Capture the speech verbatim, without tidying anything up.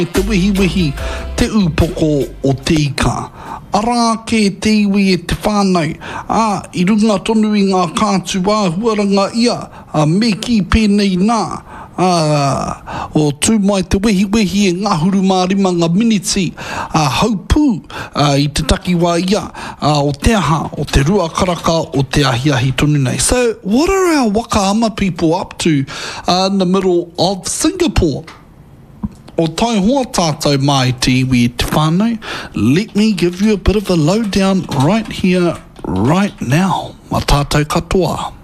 Te wihi wihi, te upoko o te ika. Arā ke te iwi e te whānau. Ah, i runga tonu i ngā kātua, huaranga ia, a me ki pēnei nā. Ah, o tū mai te wehi wehi e ngā huru mārima ngā miniti, a haupū uh, i te takiwā ia, uh, o te aha, o te rua karaka, o te ahi ahi tonu nei. So, what are our waka ama people up to uh, in the middle of Singapore? O tai hoa tātou mai te iwi te whānau. Let me give you a bit of a lowdown right here, right now. Ma tātou katoa.